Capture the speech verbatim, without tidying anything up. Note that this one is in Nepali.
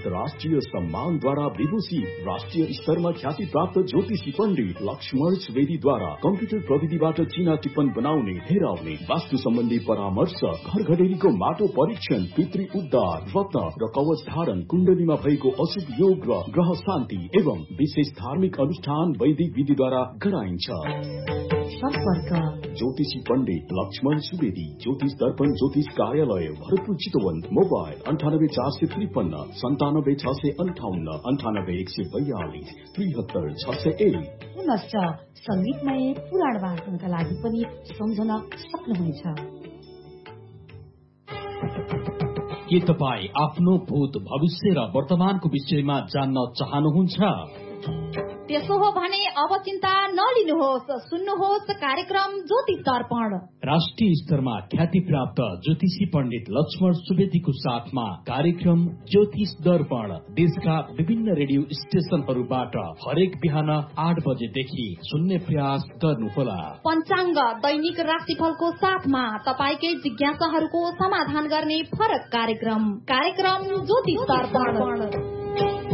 राष्ट्रिय सम्मानद्वारा विभूषित राष्ट्रिय स्तरमा ख्याति प्राप्त ज्योतिषी पण्डित लक्ष्मण सुवेदीद्वारा कम्प्युटर प्रविधिबाट चिना टिप्पण बनाउने, हेराउने, वास्तु सम्बन्धी परामर्श, घर घडेरीको माटो परीक्षण, पितृ उद्धार, रत्न र कवच धारण, कुण्डलीमा भएको अशुभ योग र ग्रह शान्ति एवं विशेष धार्मिक अनुष्ठान वैदिक विधिद्वारा गराइन्छ। सम्पर्क ज्योतिषी पण्डित लक्ष्मण सुवेदी, ज्योतिष दर्पण ज्योतिष कार्यालय, भरतपुर चितवन। मोबाइल अन्ठानब्बे चार सय त्रिपन्न सन्तानब्बे छ सय अन्ठाउन्न अन्ठानब्बे एक सय बयालिस त्रिहत्तर छ सय एक। पुनश्च संगीतमय पुराण वाचनका लागि पनि सम्झन सक्नुहुनेछ। के तपाईँ आफ्नो भूत, भविष्य र वर्तमानको विषयमा जान्न चाहनुहुन्छ? त्यसो हो भने अब चिन्ता नलिनुहोस्, सुन्नुहोस् कार्यक्रम ज्योतिष दर्पण। राष्ट्रिय स्तरमा ख्याति प्राप्त ज्योतिषी पण्डित लक्ष्मण सुवेदीको साथमा कार्यक्रम ज्योतिष दर्पण देशका विभिन्न रेडियो स्टेशनहरूबाट हरेक बिहान आठ बजेदेखि सुन्ने प्रयास गर्नुहोला। पञ्चाङ्ग, दैनिक राशिफलको साथमा तपाईकै जिज्ञासाहरूको समाधान गर्ने फरक कार्यक्रम कार्यक्रम ज्योतिष दर्पण।